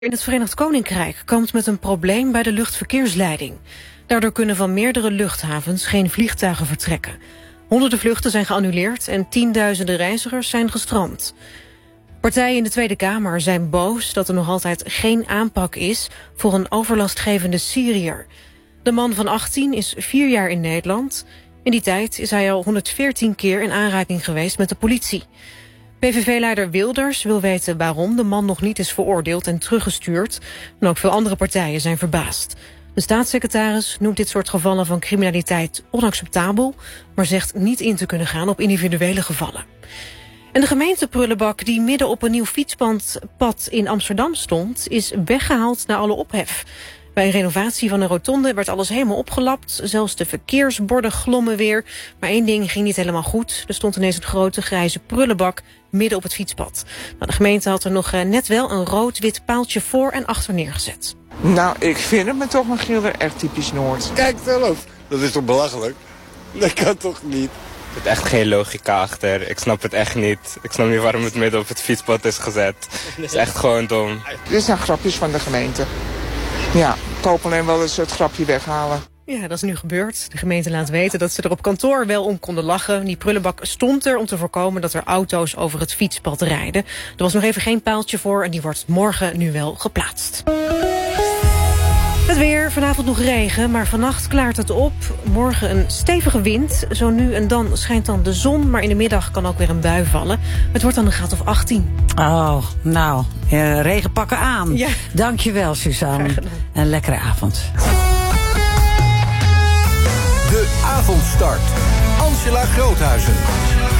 In het Verenigd Koninkrijk kampt met een probleem bij de luchtverkeersleiding. Daardoor kunnen van meerdere luchthavens geen vliegtuigen vertrekken. Honderden vluchten zijn geannuleerd en tienduizenden reizigers zijn gestrand. Partijen in de Tweede Kamer zijn boos dat er nog altijd geen aanpak is voor een overlastgevende Syriër. De man van 18 is 4 jaar in Nederland. In die tijd is hij al 114 keer in aanraking geweest met de politie. PVV-leider Wilders wil weten waarom de man nog niet is veroordeeld en teruggestuurd. En ook veel andere partijen zijn verbaasd. De staatssecretaris noemt dit soort gevallen van criminaliteit onacceptabel, maar zegt niet in te kunnen gaan op individuele gevallen. En de gemeente Prullenbak, die midden op een nieuw fietspad in Amsterdam stond, is weggehaald na alle ophef. Bij een renovatie van een rotonde werd alles helemaal opgelapt. Zelfs de verkeersborden glommen weer. Maar één ding ging niet helemaal goed. Er stond ineens een grote grijze prullenbak midden op het fietspad. Nou, de gemeente had er nog net wel een rood-wit paaltje voor en achter neergezet. Nou, ik vind het me toch, Michiel, echt typisch Noord. Kijk zelf, dat is toch belachelijk? Dat kan toch niet? Er zit echt geen logica achter. Ik snap het echt niet. Ik snap niet waarom het midden op het fietspad is gezet. Het is echt gewoon dom. Dit zijn grapjes van de gemeente. Ja, ik hoop alleen wel eens het grapje weghalen. Ja, dat is nu gebeurd. De gemeente laat weten dat ze er op kantoor wel om konden lachen. Die prullenbak stond er om te voorkomen dat er auto's over het fietspad rijden. Er was nog even geen paaltje voor en die wordt morgen nu wel geplaatst. Het weer, vanavond nog regen, maar vannacht klaart het op. Morgen een stevige wind. Zo nu en dan schijnt dan de zon, maar in de middag kan ook weer een bui vallen. Het wordt dan een graad of 18. Oh, nou, regenpakken aan. Ja. Dankjewel, Suzanne. Een lekkere avond. De avondstart. Angela Groothuizen.